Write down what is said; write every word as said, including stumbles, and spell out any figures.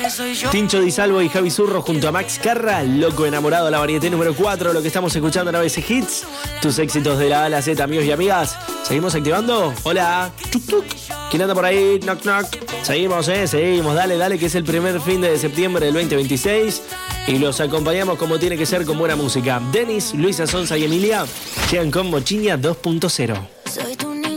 Tincho Di Salvo y Javi Zurro junto a Max Carra, Loco Enamorado, la variedad número cuatro, lo que estamos escuchando en A B C Hits, tus éxitos de la A a la Z, amigos y amigas. ¿Seguimos activando? Hola. Tuk, tuk. ¿Quién anda por ahí? Knock, knock. Seguimos, eh, seguimos, dale, dale, que es el primer fin de septiembre del veinte veintiséis y los acompañamos como tiene que ser, con buena música. Denis, Luisa Sonza y Emilia llegan con Mochiña dos punto cero. Soy tu